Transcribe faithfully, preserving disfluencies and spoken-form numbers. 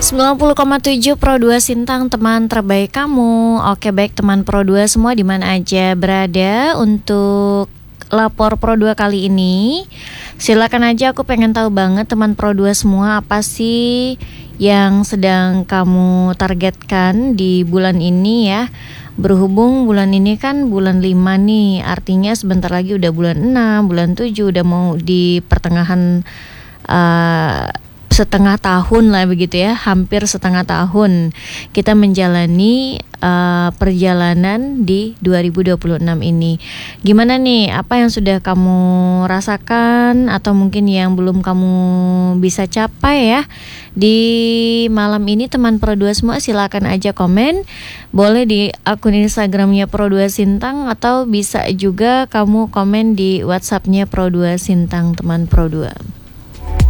sembilan puluh koma tujuh Pro dua Sintang, teman terbaik kamu. Oke, baik teman Pro dua semua di mana aja berada, untuk lapor Pro dua kali ini silakan aja, aku pengen tahu banget teman Pro dua semua, apa sih yang sedang kamu targetkan di bulan ini ya. Berhubung bulan ini kan bulan lima nih, artinya sebentar lagi udah bulan enam, bulan tujuh, udah mau di pertengahan uh, setengah tahun lah begitu ya, hampir setengah tahun kita menjalani uh, perjalanan di dua ribu dua puluh enam ini. Gimana nih, apa yang sudah kamu rasakan atau mungkin yang belum kamu bisa capai ya di malam ini teman Pro dua semua? Silakan aja komen, boleh di akun Instagramnya Pro dua Sintang atau bisa juga kamu komen di WhatsAppnya Pro dua Sintang teman Pro dua.